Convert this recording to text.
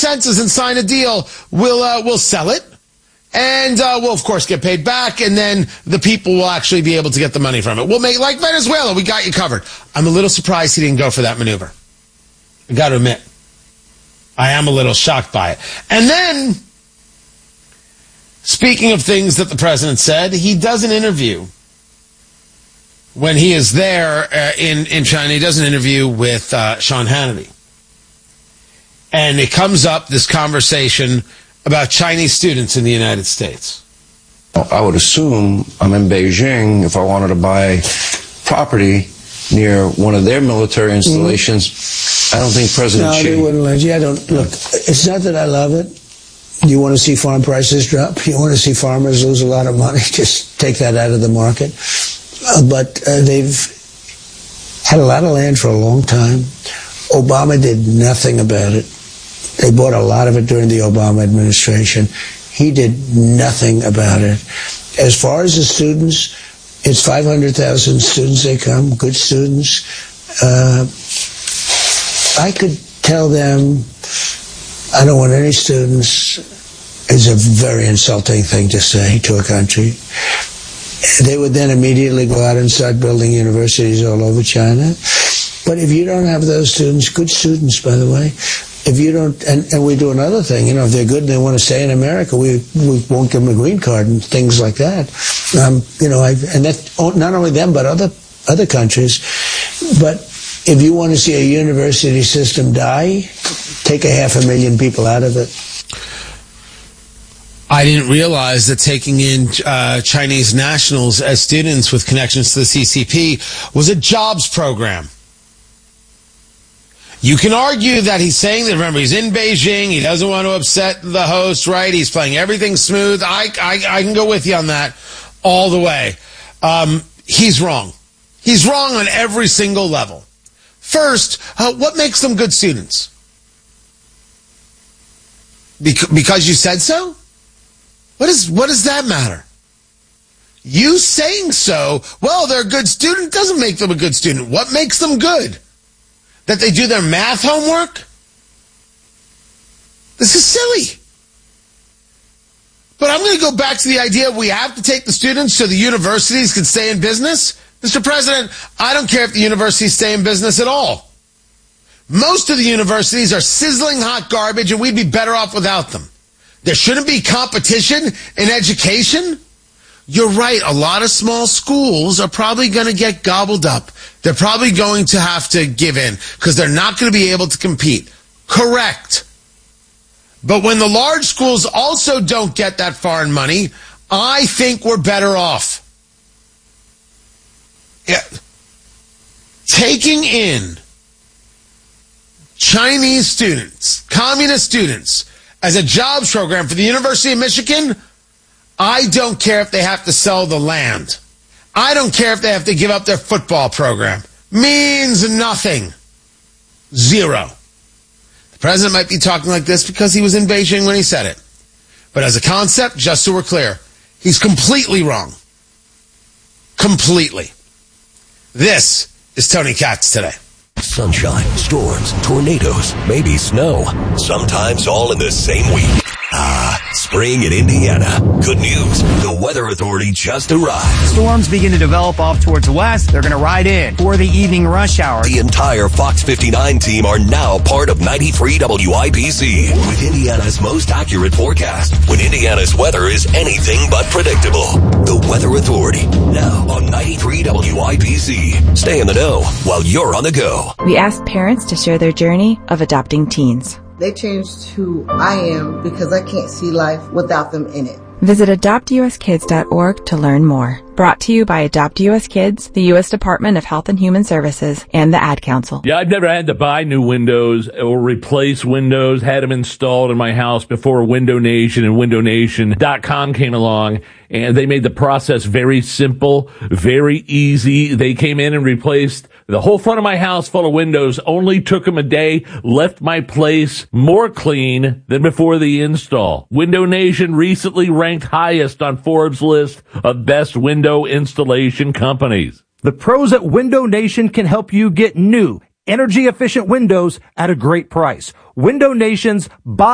consensus and sign a deal, we'll sell it. And we'll, of course, get paid back, and then the people will actually be able to get the money from it. We'll make, like Venezuela, we got you covered. I'm a little surprised he didn't go for that maneuver. I got to admit, I am a little shocked by it. And then, speaking of things that the president said, he does an interview when he is there in China. He does an interview with Sean Hannity. And it comes up, this conversation about Chinese students in the United States. I would assume I'm in Beijing. If I wanted to buy property near one of their military installations, I don't think President Xi... No, they wouldn't let you. I don't... Look, it's not that I love it. You want to see farm prices drop? You want to see farmers lose a lot of money? Just take that out of the market. But they've had a lot of land for a long time. Obama did nothing about it. They bought a lot of it during the Obama administration. He did nothing about it. As far as the students, it's 500,000 students they come, good students. I could tell them, I don't want any students, is a very insulting thing to say to a country. They would then immediately go out and start building universities all over China. But if you don't have those students, good students, by the way, if you don't, and we do another thing, if they're good and they want to stay in America, we won't give them a green card and things like that. And that, not only them, but other countries. But if you want to see a university system die, take 500,000 people out of it. I didn't realize that taking in Chinese nationals as students with connections to the CCP was a jobs program. You can argue that he's saying that, remember, he's in Beijing, he doesn't want to upset the host, right? He's playing everything smooth. I can go with you on that all the way. He's wrong. He's wrong on every single level. First, what makes them good students? Because you said so? What does that matter? You saying so, well, they're a good student, doesn't make them a good student. What makes them good? That they do their math homework? This is silly. But I'm going to go back to the idea we have to take the students so the universities can stay in business. Mr. President, I don't care if the universities stay in business at all. Most of the universities are sizzling hot garbage, and we'd be better off without them. There shouldn't be competition in education. You're right. A lot of small schools are probably going to get gobbled up. They're probably going to have to give in because they're not going to be able to compete. Correct. But when the large schools also don't get that foreign money, I think we're better off. Yeah. Taking in Chinese students, communist students, as a jobs program for the University of Michigan, I don't care if they have to sell the land. I don't care if they have to give up their football program. Means nothing. Zero. The president might be talking like this because he was in Beijing when he said it. But as a concept, just so we're clear, he's completely wrong. Completely. This is Tony Katz Today. Sunshine, storms, tornadoes, maybe snow. Sometimes all in the same week. Spring in Indiana. Good news. The Weather Authority just arrived. Storms begin to develop off towards the west. They're going to ride in for the evening rush hour. The entire Fox 59 team are now part of 93 WIBC with Indiana's most accurate forecast when Indiana's weather is anything but predictable. The Weather Authority, now on 93 WIBC. Stay in the know while you're on the go. We asked parents to share their journey of adopting teens. They changed who I am because I can't see life without them in it. Visit adoptuskids.org to learn more. Brought to you by Adopt US Kids, the U.S. Department of Health and Human Services, and the Ad Council. Yeah, I've never had to buy new windows or replace windows. Had them installed in my house before Window Nation and WindowNation.com came along, and they made the process very simple, very easy. They came in and replaced the whole front of my house full of windows. Only took them a day, left my place more clean than before the install. Window Nation recently ranked highest on Forbes' list of best window installation companies. The pros at Window Nation can help you get new, energy-efficient windows at a great price. Window Nation's